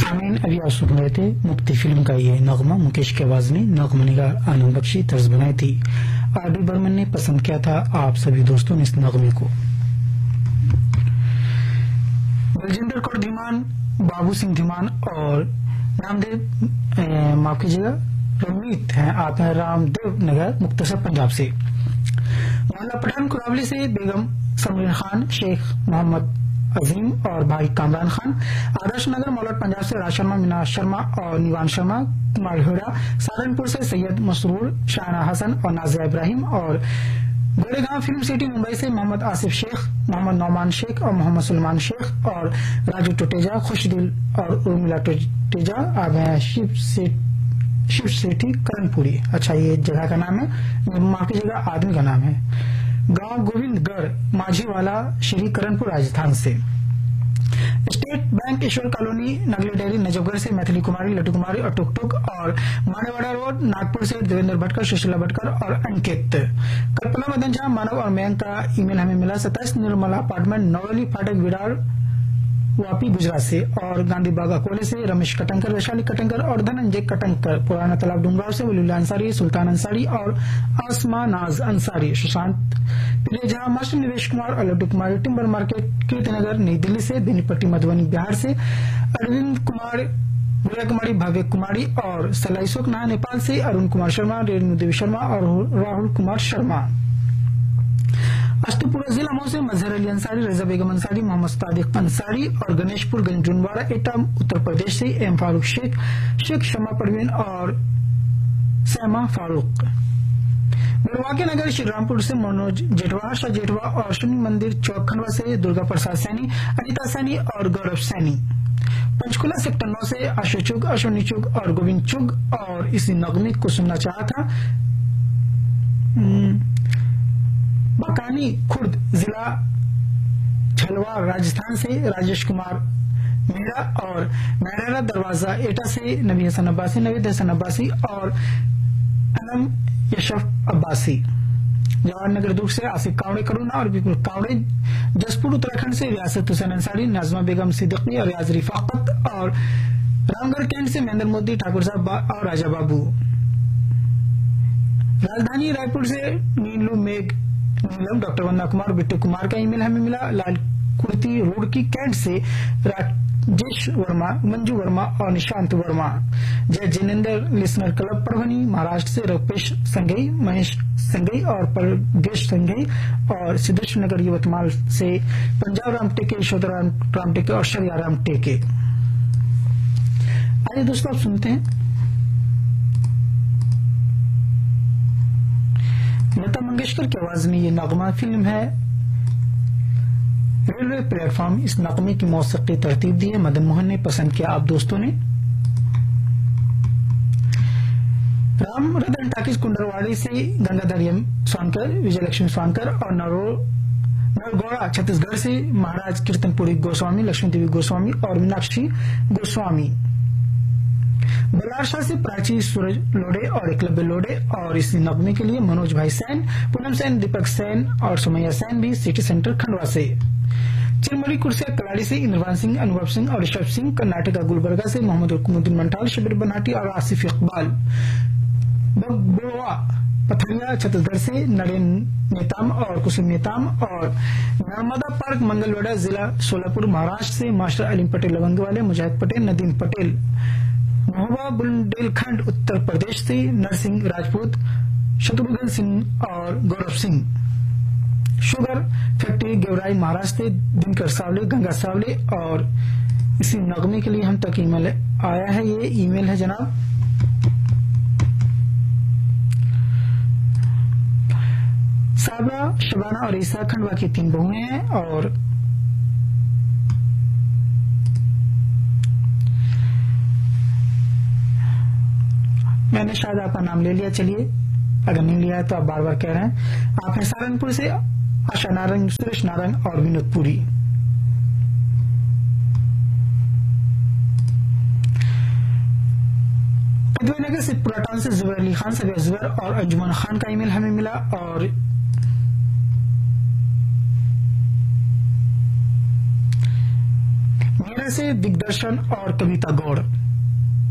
सामीन अभी आप सुन रहे थे मुक्ति फिल्म का ये नगमा। मुकेश की आवाज में नगमा निगार आनंद बख्शी तर्ज बनाई थी। आर.डी. बर्मन ने पसंद किया था आप सभी दोस्तों ने इस नगमे को। बलजिंदर कौर धीमान, बाबू सिंह धीमान और रामदेव माफ कीजिएगा रमनीत हैं आप हैं रामदेव नगर मुक्तसर पंजाब से। मोहल्ला पठान कुरावली से बेगम समीर खान, शेख मोहम्मद अजीम और भाई कामरान खान। आदर्श नगर मौलट पंजाब से राज शर्मा, मीना शर्मा और निवान शर्मा। कुमार हेड़ा सहारनपुर से सैयद मसरूर, शाहना हसन और नाजिया इब्राहिम। और गोरेगांव फिल्म सिटी मुंबई से मोहम्मद आसिफ शेख, मोहम्मद नौमान शेख और मोहम्मद सलमान शेख और राजू टुटेजा, खुशदिल और उर्मिला टुटेजा। आप हैं शिव सेठी करणपुरी। अच्छा ये जगह का नाम है, माफ कीजिएगा आदमी का नाम है। गांव गोविंदगढ़ माझीवाला, श्री करणपुर राजस्थान से। स्टेट बैंक ईश्वर कॉलोनी, नगली डेयरी नजफगढ़ से मैथिली कुमारी, लड्डू कुमारी और टुक टुक। और मानेवाड़ा रोड नागपुर से देवेंद्र भटकर, सुशीला भटकर और अंकित। कल्पना मदन झा, मानव और मयंक का ईमेल हमें मिला। 27 निर्मला अपार्टमेंट, नौली फाटक, विरार वापी गुजरात से। और गांधी बाग अकोले से रमेश कटंकर, वैशाली कटंकर और धनंजय कटंकर। पुराना तालाब डूंगराव से वलीला अंसारी, सुल्तान अंसारी और आसमा नाज अंसारी। सुशांत पिरेजा, मास्टर निवेश कुमार और लड्डू कुमारी, टिम्बर मार्केट, कीर्तिनगर नई दिल्ली से। बेनीपट्टी मधुबनी बिहार से। अरविंद कुमार, विजय कुमारी, भव्य कुमारी और सलाईसोक नहा नेपाल से। अरुण कुमार शर्मा, रेणु देवी शर्मा और राहुल कुमार शर्मा। अस्तपुरा जिला मऊ से मजहर अली अंसारी, रजा बेगम अंसारी, मोहम्मद सादिक अंसारी और गणेशपुर गंजुनवाड़ा एटा उत्तर प्रदेश से। एम फारूक शेख, शेख शमा परवीन और सैमा फारूक। मिलवाके नगर श्रीरामपुर से मनोज जेठवा, हर्षा जेठवा और शनि मंदिर चौक खंडवा से। दुर्गा प्रसाद सैनी, अनिता सैनी और गौरव सैनी। पंचकुला सेक्टर 9 से आशु चुग, अश्विनी चुग और गोविंद चुग। और इसी नगमे को सुनना चाहा था। बकानी खुर्द जिला झलवा राजस्थान से राजेश कुमार मेहरा। और मैरारा दरवाजा एटा से नबी हसन अब्बासी, नवीद हसन अब्बासी और अनम यशफ अब्बासी। जवाहरनगर दुर्ग से आसिफ कावड़े करुणा और विपुल कावड़े। जसपुर उत्तराखंड से रियासत हुसैन अंसारी, नाजमा बेगम सिद्दीकी और रियाज रिफाकत। और रामगढ़ कैंट से महेंद्र मोदी, ठाकुर साहब और राजा बाबू। राजधानी रायपुर से नीलू मेघ नीलम, डॉक्टर वंदना कुमार, बिट्टू कुमार का ईमेल हमें मिला। लाल कुर्ती रुड़की कैंट से राजेश वर्मा, मंजू वर्मा और निशांत वर्मा। जय जिनेन्द्र लिसनर क्लब परभनी महाराष्ट्र से रूपेश संघई, महेश संघई और परगेश संघई। और सिद्धेश्वर नगर यवतमाल से पंजाब राम टेके, यशोधरा राम टेके और शरिया राम टेके। आइए दोस्तों आप सुनते हैं लता मंगेशकर की आवाज में ये नगमा। फिल्म है रेलवे प्लेटफॉर्म। इस नगमे की मौसीकी तरतीब दी है मदन मोहन ने, पसंद किया आप दोस्तों ने। राम रतन टाकिस कुंडरवाड़ी से गंगाधर एम स्वानकर, विजयलक्ष्मी स्वानकर। और नरगौड़ा छत्तीसगढ़ से महाराज कीर्तनपुरी गोस्वामी, लक्ष्मी देवी गोस्वामी और मीनाक्षी गोस्वामी। बलारशाह से प्राची सूरज लोडे और एकलव्य लोडे। और इस नगमे के लिए मनोज भाई सैन, पूनम सैन, दीपक सैन और सुमैया सैन भी सिटी सेंटर खंडवा से। चिरमरी कुर्सिया कलाड़ी से इंद्रवान सिंह, अनुभव सिंह और ऋषभ सिंह। कर्नाटक गुलबर्गा से मोहम्मद हुकुमुद्दीन मंठाल, शबीर बनाटी और आसिफ इकबाल। बगबोआ पथरिया छत्तीसगढ़ से नरेंद्र नेताम और कुसुम नेताम। और नर्मदा पार्क मंगलवेढ़ा जिला सोलापुर महाराष्ट्र से मास्टर अलीम पटेल लवंगी वाले, मुजाहिद पटेल, नदीम पटेल। महोबा बुंदेलखंड उत्तर प्रदेश से नरसिंह राजपूत, शत्रुघ्न सिंह और गौरव सिंह। शुगर फैक्ट्री गेवराई महाराष्ट्र से दिनकर सावले, गंगा सावले। और इसी नगमे के लिए हम तक ईमेल आया है। ये ईमेल है जनाब साबरा, शबाना और ईसा खंडवा की 3 बहुएं हैं। और मैंने शायद आपका नाम ले लिया, चलिए अगर नहीं लिया है तो आप बार बार कह रहे हैं। आप हैं सहारनपुर से आशा नारंग, सुरेश नारंग और विनोद पुरी। नगर से पुराटान से जुबैर अली खान, सबिया जुबैर और अंजुमन खान का ईमेल हमें मिला। और से दिग्दर्शन और कविता गौड़।